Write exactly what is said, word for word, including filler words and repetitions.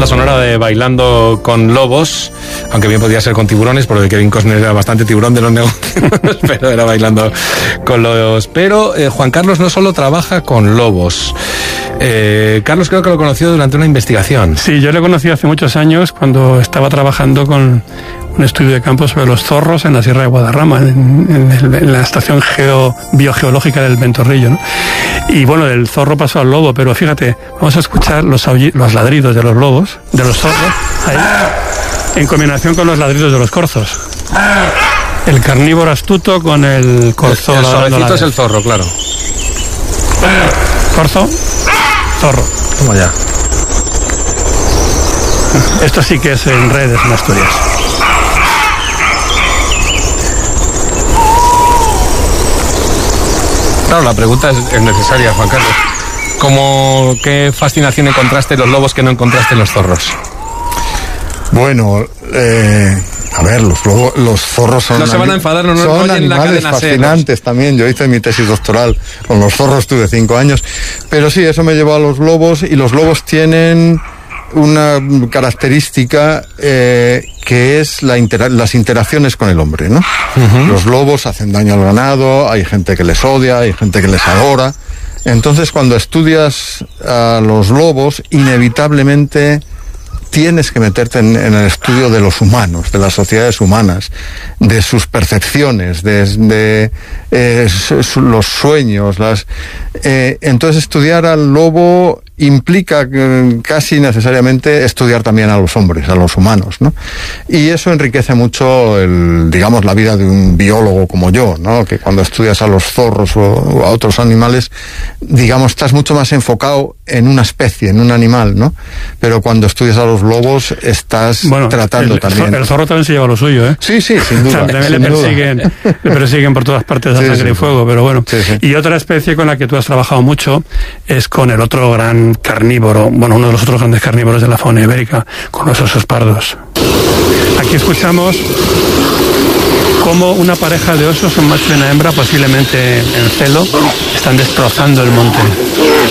banda sonora de Bailando con Lobos, aunque bien podía ser con tiburones, porque Kevin Costner era bastante tiburón de los negocios, pero era Bailando con Lobos. Pero eh, Juan Carlos no solo trabaja con lobos. Eh, Carlos creo que lo conoció durante una investigación. Sí, yo le conocí hace muchos años cuando estaba trabajando con un estudio de campo sobre los zorros en la Sierra de Guadarrama, en, en, el, en la estación geo, biogeológica del Ventorrillo, ¿no? Y bueno, del zorro pasó al lobo, pero fíjate, vamos a escuchar los, los ladridos de los lobos, de los zorros, ahí, en combinación con los ladridos de los corzos. El carnívoro astuto con el corzo. El, el suavecito es el zorro, claro. Corzo, zorro. Vamos allá. Esto sí que es en redes, en Asturias. Claro, la pregunta es, es necesaria, Juan Carlos. ¿Cómo, qué fascinación encontraste en los lobos que no encontraste en los zorros? Bueno, eh, a ver, los, lobos, los zorros son, no se van a enfadar, no, no, son no animales fascinantes ser. También. Yo hice mi tesis doctoral con los zorros, tuve cinco años. Pero sí, eso me llevó a los lobos, y los lobos tienen una característica eh, que es la intera- las interacciones con el hombre, ¿no? Uh-huh. Los lobos hacen daño al ganado, hay gente que les odia, hay gente que les adora. Entonces, cuando estudias a los lobos, inevitablemente tienes que meterte en, en el estudio de los humanos, de las sociedades humanas, de sus percepciones, de, de eh, su, los sueños, las. Eh, entonces, estudiar al lobo implica eh, casi necesariamente estudiar también a los hombres, a los humanos, ¿no? Y eso enriquece mucho, el, digamos, la vida de un biólogo como yo, ¿no? Que cuando estudias a los zorros o, o a otros animales, digamos, estás mucho más enfocado en una especie, en un animal, ¿no? Pero cuando estudias a los lobos, estás bueno, tratando el, también. El zorro también se lleva lo suyo, ¿eh? Sí, sí, sin duda. También sin le persiguen, duda. le persiguen por todas partes a sí, sangre sí, y fuego, pero bueno. Sí, sí. Y otra especie con la que tú has trabajado mucho es con el otro gran carnívoro, bueno, uno de los otros grandes carnívoros de la fauna ibérica, con los osos pardos. Aquí escuchamos cómo una pareja de osos, un macho y una hembra, posiblemente en celo, están destrozando el monte.